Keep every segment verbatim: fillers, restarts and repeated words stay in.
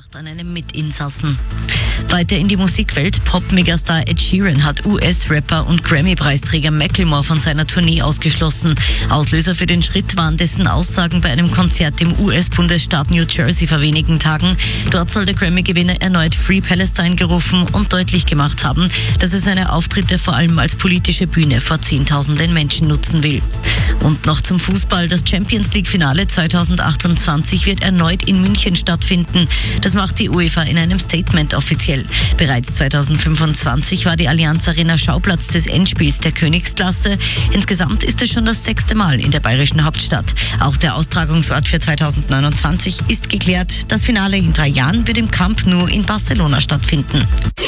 Nacht an einem Mitinsassen. Weiter in die Musikwelt. Pop-Megastar Ed Sheeran hat U S-Rapper und Grammy-Preisträger Macklemore von seiner Tournee ausgeschlossen. Auslöser für den Schritt waren dessen Aussagen bei einem Konzert im U S-Bundesstaat New Jersey vor wenigen Tagen. Dort soll der Grammy-Gewinner erneut Free Palestine gerufen und deutlich gemacht haben, dass er seine Auftritte vor allem als politische Bühne vor Zehntausenden Menschen nutzen will. Und noch zum Fußball. Das Champions League-Finale zweitausendachtundzwanzig wird erneut in München stattfinden. Das macht die UEFA in einem Statement offiziell. Bereits zweitausendfünfundzwanzig war die Allianz Arena Schauplatz des Endspiels der Königsklasse. Insgesamt ist es schon das sechste Mal in der bayerischen Hauptstadt. Auch der Austragungsort für zweitausendneunundzwanzig ist geklärt. Das Finale in drei Jahren wird im Camp Nou in Barcelona stattfinden.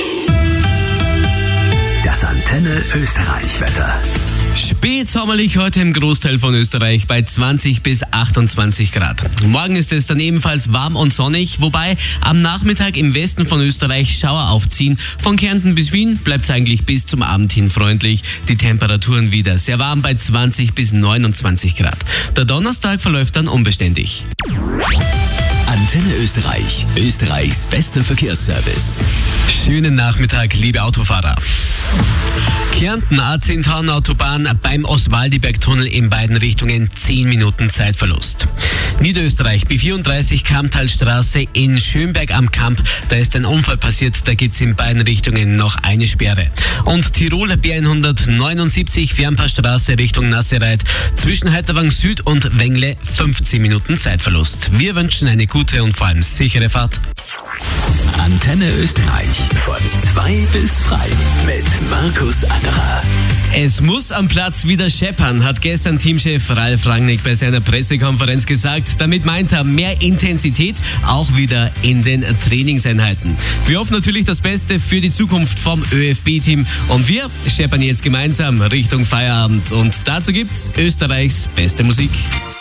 Das Antenne Österreich-Wetter. Spätsommerlich heute im Großteil von Österreich bei zwanzig bis achtundzwanzig Grad. Morgen ist es dann ebenfalls warm und sonnig, wobei am Nachmittag im Westen von Österreich Schauer aufziehen. Von Kärnten bis Wien bleibt es eigentlich bis zum Abend hin freundlich. Die Temperaturen wieder sehr warm bei zwanzig bis neunundzwanzig Grad. Der Donnerstag verläuft dann unbeständig. Antenne Österreich, Österreichs bester Verkehrsservice. Schönen Nachmittag, liebe Autofahrer. Kärnten A zehn Town Autobahn beim Oswaldiberg-Tunnel in beiden Richtungen zehn Minuten Zeitverlust. Niederösterreich B vierunddreißig Kammtalstraße in Schönberg am Kamp, da ist ein Unfall passiert, da gibt's in beiden Richtungen noch eine Sperre. Und Tirol B hundertneunundsiebzig Fernpassstraße Richtung Nassereit zwischen Heiterwang Süd und Wengle fünfzehn Minuten Zeitverlust. Wir wünschen eine gute und vor allem sichere Fahrt. Antenne Österreich von zwei bis frei mit Markus Angerer. Es muss am Platz wieder scheppern, hat gestern Teamchef Ralf Rangnick bei seiner Pressekonferenz gesagt. Damit meint er mehr Intensität, auch wieder in den Trainingseinheiten. Wir hoffen natürlich das Beste für die Zukunft vom ÖFB-Team und wir scheppern jetzt gemeinsam Richtung Feierabend. Und dazu gibt's Österreichs beste Musik.